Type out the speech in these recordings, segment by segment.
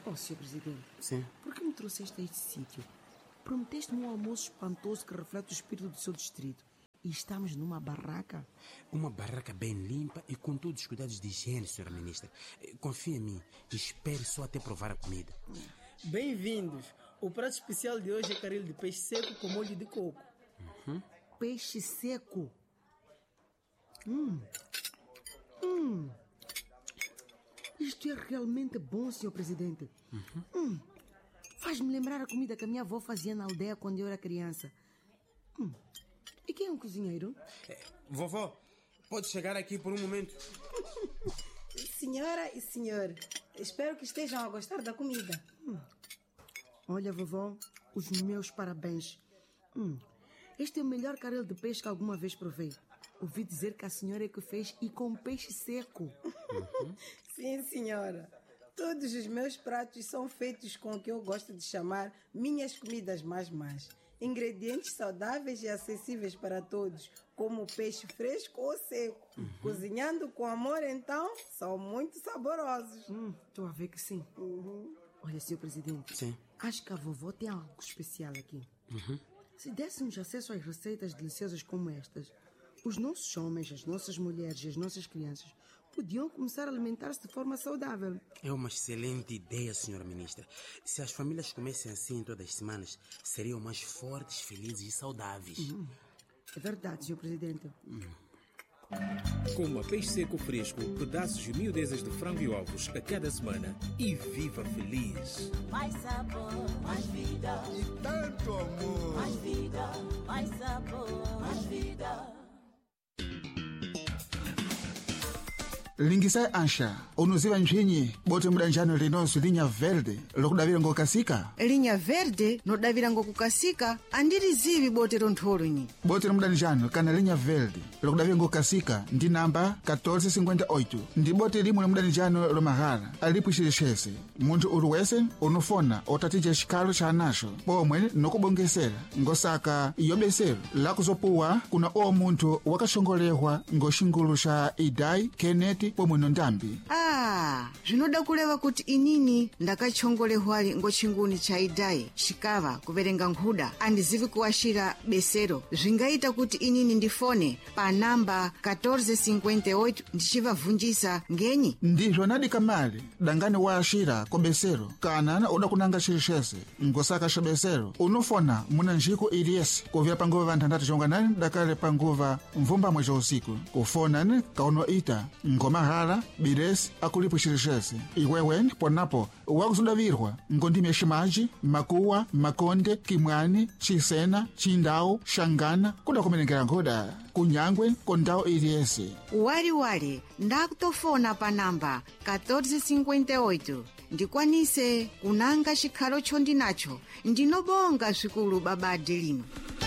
Oh, Sr. Presidente. Sim. Por que me trouxeste a este sítio? Prometeste-me um almoço espantoso que reflete o espírito do seu distrito. E estamos numa barraca. Uma barraca bem limpa e com todos os cuidados de higiene, Sra. Ministra. Confia em mim. Espere só até provar a comida. Bem-vindos. O prato especial de hoje é caril de peixe seco com molho de coco. Peixe seco. Isto é realmente bom, Sr. Presidente. Faz-me lembrar a comida que a minha avó fazia na aldeia quando eu era criança. E quem é um cozinheiro? Vovó, pode chegar aqui por um momento? Senhora e senhor, espero que estejam a gostar da comida. Olha, vovó, os meus parabéns. Este é o melhor caril de peixe que alguma vez provei. Ouvi dizer que a senhora é que fez e com peixe seco. Sim, senhora. Todos os meus pratos são feitos com o que eu gosto de chamar minhas comidas mais. Ingredientes saudáveis e acessíveis para todos, como peixe fresco ou seco. Cozinhando com amor, então, são muito saborosos. Estou a ver que sim. Olha, Sr. Presidente. Sim. Acho que a vovó tem algo especial aqui. Se dessemos acesso às receitas deliciosas como estas, os nossos homens, as nossas mulheres e as nossas crianças podiam começar a alimentar-se de forma saudável. É uma excelente ideia, Sra. Ministra. Se as famílias comessem assim todas as semanas, seriam mais fortes, felizes e saudáveis. É verdade, Sr. Presidente. Coma peixe seco fresco, pedaços e miudezas de frango e ovos a cada semana e viva feliz. Mais sabor, mais vida. E tanto amor. Mais vida, mais sabor, mais vida. Lingisa ansha unuziva ntchini bote mudanjano linonso linha verde lokudavira ngokasika linha verde nodavira ngokukasika andilizivi bote rontholo nyi bote mudanjano kana linha verde lokudavira ngokasika ndi namba 1458 ndi bote limwe mudanjano lomahara alipo xilixese munthu uliwese unufona otatija xikalo xa anaxo pomwe nokubongesera ngosaka yobesero lakuzopuwa kuna o munthu wakaxongolehwa ngoxingulu xa idai keneti pomwe nondambi zvinoda kuleva kuti inini ndakachongolehwali ngochinguni cha idai xikava kuverenga nkhuda andizivi kuwaxira besero zvingaita kuti inini ndifone pa namba 1458 ndichivavunjisa ngenyi ndizvo nadika mali dangani waaxira ko besero kana udakunanga xilixese ngosaka xa besero unufona muna njiko iliyese kuvira panguva vanthandatu xonganani dakale panguva mvumbamwe xa usiku kufonani kaunoita ngomahara biresi akulipo xilixese iweweni ponapo wakusudavirwa ngondime ximaji makuwa makonde kimwani xisena xindawu xangana kuda kumenekera nkhoda kunyangwe kondawu iliyese waliwali ndakutofona pa namba 1458 ndikwanise kunanga xikhalo chondinacho ndinobonga swikulu babade lino.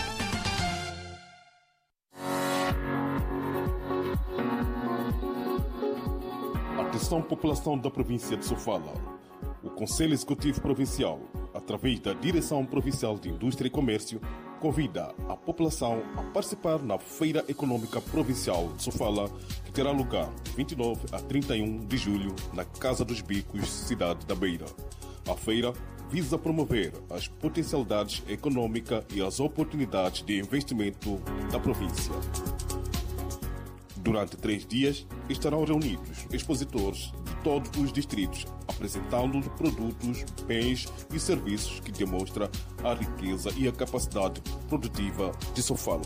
Atenção, população da província de Sofala. O Conselho Executivo Provincial, através da Direção Provincial de Indústria e Comércio, convida a população a participar na Feira Econômica Provincial de Sofala, que terá lugar de 29 a 31 de julho na Casa dos Bicos, cidade da Beira. A feira visa promover as potencialidades econômicas e as oportunidades de investimento da província. Durante 3 dias, estarão reunidos expositores de todos os distritos, apresentando produtos, bens e serviços que demonstram a riqueza e a capacidade produtiva de Sofala.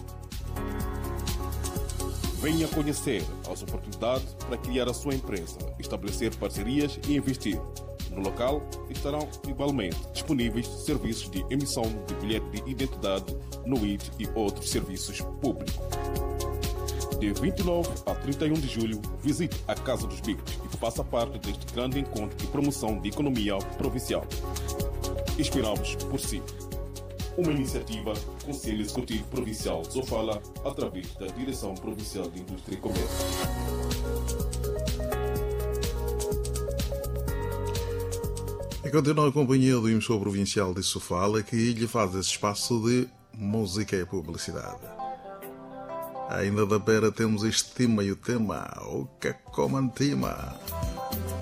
Venha conhecer as oportunidades para criar a sua empresa, estabelecer parcerias e investir. No local estarão igualmente disponíveis serviços de emissão de bilhete de identidade, NUID e outros serviços públicos. De 29 a 31 de julho, visite a Casa dos Bicos e faça parte deste grande encontro de promoção de economia provincial. Esperamos por si. Uma iniciativa do Conselho Executivo Provincial de Sofala, através da Direção Provincial de Indústria e Comércio. E continua a companhia do emissor provincial de Sofala, que lhe faz esse espaço de música e publicidade. Ainda da pera temos este tema e o tema, o Cacomantima.